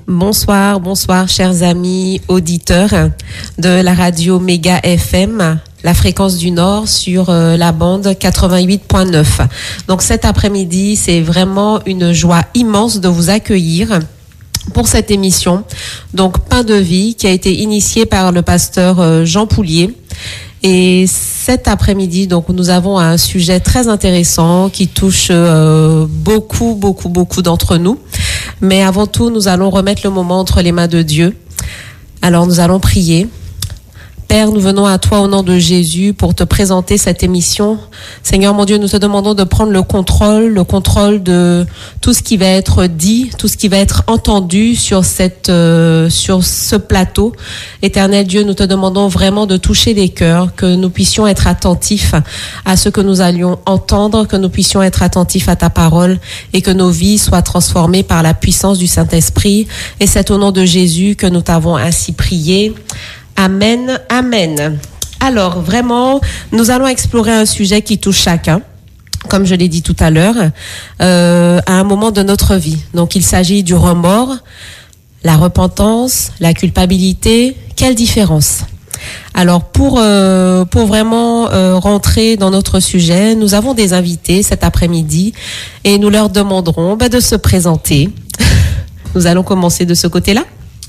Bonsoir, chers amis auditeurs de la radio Méga FM, la fréquence du Nord sur la bande 88.9. Donc cet après-midi, c'est vraiment une joie immense de vous accueillir pour cette émission. Donc Pain de vie qui a été initiée par le pasteur Jean Poulier. Et cet après-midi, donc, nous avons un sujet très intéressant qui touche beaucoup d'entre nous. Mais avant tout, nous allons remettre le moment entre les mains de Dieu. Alors, nous allons prier. Père, nous venons à toi au nom de Jésus pour te présenter cette émission. Seigneur mon Dieu, nous te demandons de prendre le contrôle de tout ce qui va être dit, tout ce qui va être entendu sur ce plateau. Éternel Dieu, nous te demandons vraiment de toucher les cœurs, que nous puissions être attentifs à ce que nous allions entendre, que nous puissions être attentifs à ta parole et que nos vies soient transformées par la puissance du Saint-Esprit. Et c'est au nom de Jésus que nous t'avons ainsi prié. Amen, amen. Alors, vraiment, nous allons explorer un sujet qui touche chacun, comme je l'ai dit tout à l'heure, à un moment de notre vie. Donc, il s'agit du remords, la repentance, la culpabilité. Quelle différence? Alors, pour vraiment rentrer dans notre sujet, nous avons des invités cet après-midi et nous leur demanderons de se présenter. Nous allons commencer de ce côté-là.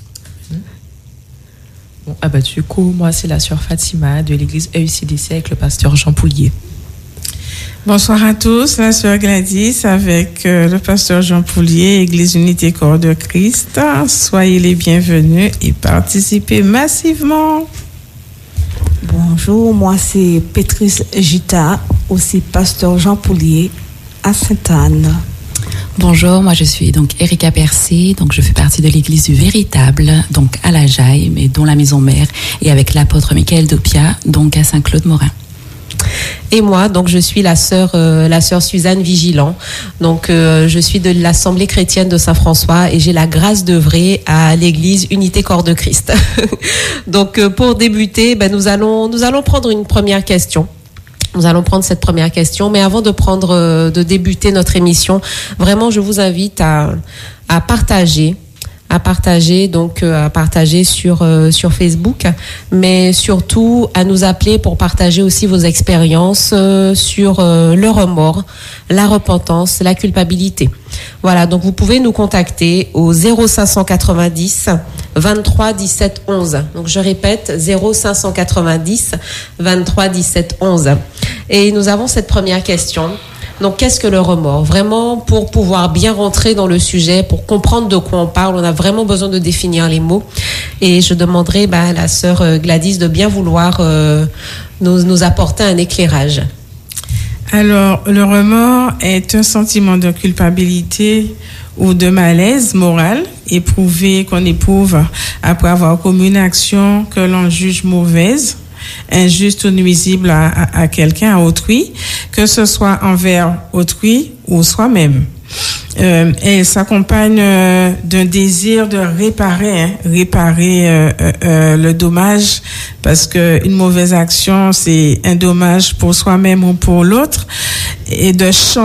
Du coup, moi, c'est la sœur Fatima de l'église EUCDC avec le pasteur Jean Poulier. Bonsoir à tous, la sœur Gladys avec le pasteur Jean Poulier, Église Unité Corps de Christ. Soyez les bienvenus et participez massivement. Bonjour, moi c'est Pétrice Gita, aussi pasteur Jean Poulier à Sainte-Anne. Bonjour, moi je suis donc Erika Percé, donc je fais partie de l'église du Véritable, donc à la Jaille, mais dont la maison mère, et avec l'apôtre Michael Dopia, donc à Saint-Claude-Morin. Et moi, donc je suis la sœur Suzanne Vigilant. Donc je suis de l'Assemblée chrétienne de Saint-François et j'ai la grâce d'œuvrer à l'église Unité Corps de Christ. Donc pour débuter, nous allons prendre une première question. Nous allons prendre cette première question, mais avant de débuter notre émission, vraiment, je vous invite à partager sur Facebook, mais surtout à nous appeler pour partager aussi vos expériences sur le remords, la repentance, la culpabilité. Voilà, donc vous pouvez nous contacter au 0590 23 17 11. Donc je répète, 0590 23 17 11. Et nous avons cette première question. Donc, qu'est-ce que le remords? Vraiment, pour pouvoir bien rentrer dans le sujet, pour comprendre de quoi on parle, on a vraiment besoin de définir les mots. Et je demanderai à la sœur Gladys de bien vouloir nous apporter un éclairage. Alors, le remords est un sentiment de culpabilité ou de malaise moral qu'on éprouve après avoir commis une action que l'on juge mauvaise, injuste ou nuisible à quelqu'un, à autrui, que ce soit envers autrui ou soi-même. Elle s'accompagne d'un désir de réparer le dommage, parce que une mauvaise action, c'est un dommage pour soi-même ou pour l'autre, et de changer